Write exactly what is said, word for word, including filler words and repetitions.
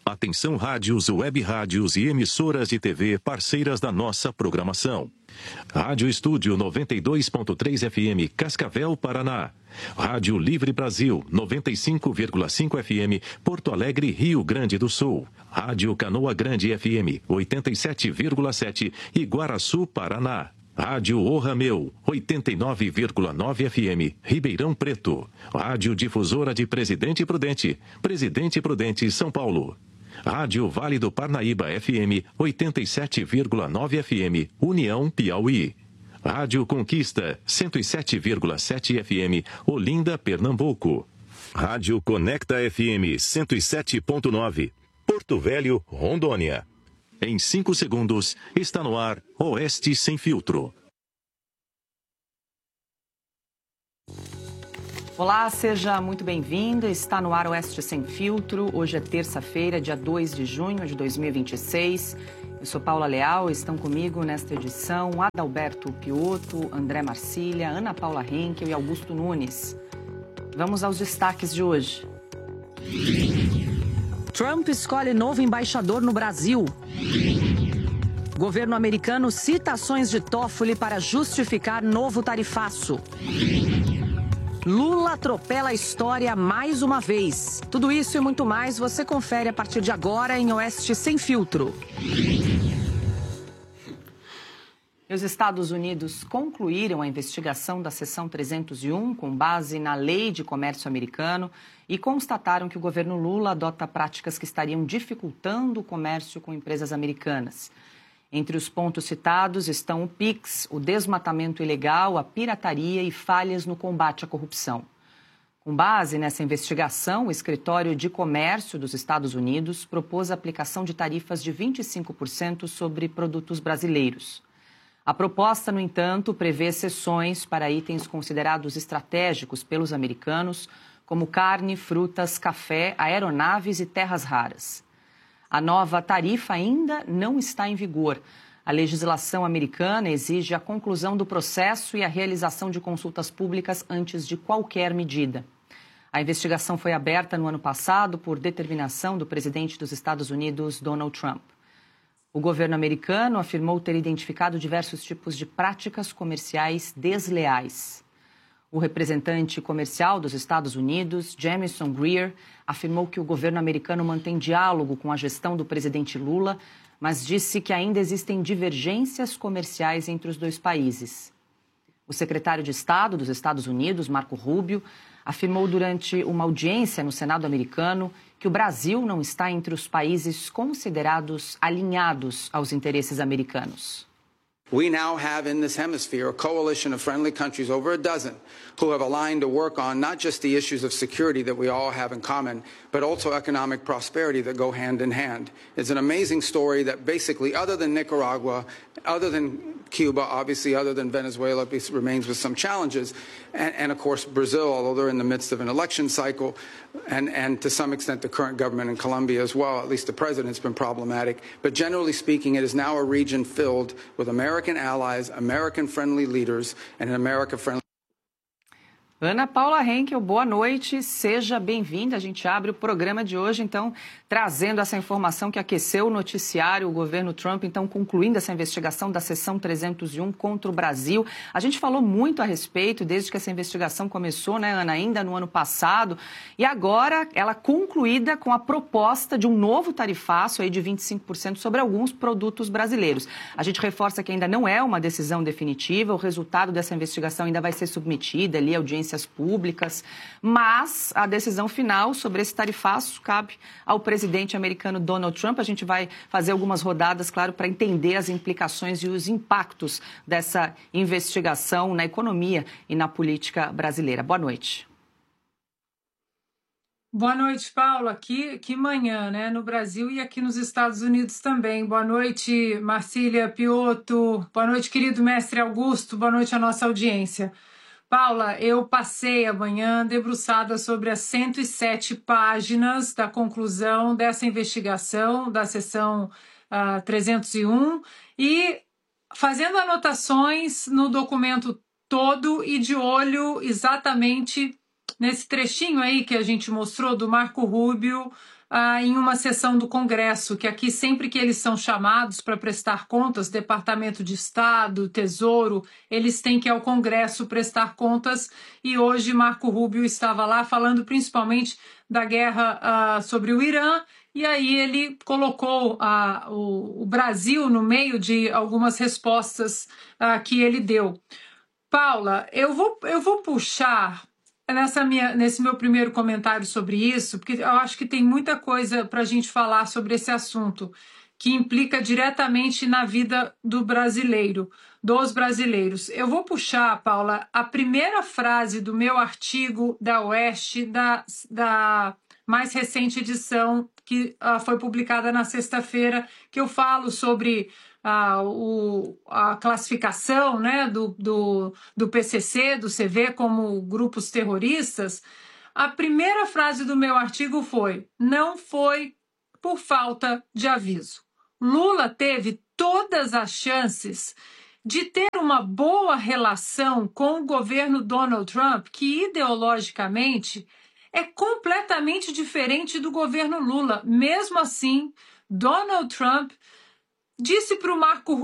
Atenção rádios, web rádios e emissoras de T V parceiras da nossa programação. Rádio Estúdio noventa e dois ponto três F M, Cascavel, Paraná. Rádio Livre Brasil, noventa e cinco vírgula cinco F M, Porto Alegre, Rio Grande do Sul. Rádio Canoa Grande F M, oitenta e sete vírgula sete, Iguaraçu, Paraná. Rádio O Rameu, oitenta e nove vírgula nove F M, Ribeirão Preto. Rádio Difusora de Presidente Prudente, Presidente Prudente, São Paulo. Rádio Vale do Parnaíba F M, oitenta e sete vírgula nove F M, União, Piauí. Rádio Conquista, cento e sete vírgula sete F M, Olinda, Pernambuco. Rádio Conecta F M, cento e sete ponto nove, Porto Velho, Rondônia. Em cinco segundos, está no ar Oeste Sem Filtro. Olá, seja muito bem-vindo. Está no ar Oeste Sem Filtro. Hoje é terça-feira, dia dois de junho de dois mil e vinte e seis. Eu sou Paula Leal, estão comigo nesta edição Adalberto Piotto, André Marcília, Ana Paula Henkel e Augusto Nunes. Vamos aos destaques de hoje. Trump escolhe novo embaixador no Brasil. Governo americano cita ações de Toffoli para justificar novo tarifaço. Lula atropela a história mais uma vez. Tudo isso e muito mais você confere a partir de agora em Oeste Sem Filtro. Os Estados Unidos concluíram a investigação da seção trezentos e um com base na Lei de Comércio Americano e constataram que o governo Lula adota práticas que estariam dificultando o comércio com empresas americanas. Entre os pontos citados estão o Pix, o desmatamento ilegal, a pirataria e falhas no combate à corrupção. Com base nessa investigação, o Escritório de Comércio dos Estados Unidos propôs a aplicação de tarifas de vinte e cinco por cento sobre produtos brasileiros. A proposta, no entanto, prevê exceções para itens considerados estratégicos pelos americanos, como carne, frutas, café, aeronaves e terras raras. A nova tarifa ainda não está em vigor. A legislação americana exige a conclusão do processo e a realização de consultas públicas antes de qualquer medida. A investigação foi aberta no ano passado por determinação do presidente dos Estados Unidos, Donald Trump. O governo americano afirmou ter identificado diversos tipos de práticas comerciais desleais. O representante comercial dos Estados Unidos, Jamieson Greer, afirmou que o governo americano mantém diálogo com a gestão do presidente Lula, mas disse que ainda existem divergências comerciais entre os dois países. O secretário de Estado dos Estados Unidos, Marco Rubio, afirmou durante uma audiência no Senado americano que o Brasil não está entre os países considerados alinhados aos interesses americanos. We now have in this hemisphere a coalition of friendly countries, over a dozen, who have aligned to work on not just the issues of security that we all have in common, but also economic prosperity that go hand in hand. It's an amazing story that basically, other than Nicaragua, other than Cuba, obviously other than Venezuela, remains with some challenges, and, and of course Brazil, although they're in the midst of an election cycle, and, and to some extent the current government in Colombia as well, at least the president's been problematic. But generally speaking, it is now a region filled with American allies, American-friendly leaders, and an America-friendly... Ana Paula Henkel, boa noite, seja bem-vinda. A gente abre o programa de hoje, então, trazendo essa informação que aqueceu o noticiário, o governo Trump, então, concluindo essa investigação da seção trezentos e um contra o Brasil. A gente falou muito a respeito desde que essa investigação começou, né, Ana, ainda no ano passado, e agora ela concluída com a proposta de um novo tarifaço aí de vinte e cinco por cento sobre alguns produtos brasileiros. A gente reforça que ainda não é uma decisão definitiva, o resultado dessa investigação ainda vai ser submetida ali à audiência públicas, mas a decisão final sobre esse tarifaço cabe ao presidente americano Donald Trump. A gente vai fazer algumas rodadas, claro, para entender as implicações e os impactos dessa investigação na economia e na política brasileira. Boa noite. Boa noite, Paula. Que, que manhã, né? No Brasil e aqui nos Estados Unidos também. Boa noite, Marcília Piotto. Boa noite, querido mestre Augusto. Boa noite à nossa audiência. Paula, eu passei a manhã debruçada sobre as cento e sete páginas da conclusão dessa investigação da seção uh, trezentos e um e fazendo anotações no documento todo e de olho exatamente nesse trechinho aí que a gente mostrou do Marco Rubio ah, em uma sessão do Congresso, que aqui sempre que eles são chamados para prestar contas, Departamento de Estado, Tesouro, eles têm que ir ao Congresso prestar contas, e hoje Marco Rubio estava lá falando principalmente da guerra ah, sobre o Irã, e aí ele colocou ah, o, o Brasil no meio de algumas respostas ah, que ele deu. Paula, eu vou, eu vou puxar nessa minha, nesse meu primeiro comentário sobre isso, porque eu acho que tem muita coisa para a gente falar sobre esse assunto, que implica diretamente na vida do brasileiro, dos brasileiros. Eu vou puxar, Paula, a primeira frase do meu artigo da Oeste, da, da mais recente edição, que uh, foi publicada na sexta-feira, que eu falo sobre uh, o, a classificação, né, do, do, do P C C, do C V, como grupos terroristas. A primeira frase do meu artigo foi: não foi por falta de aviso. Lula teve todas as chances de ter uma boa relação com o governo Donald Trump, que ideologicamente é completamente diferente do governo Lula. Mesmo assim, Donald Trump disse para o Marco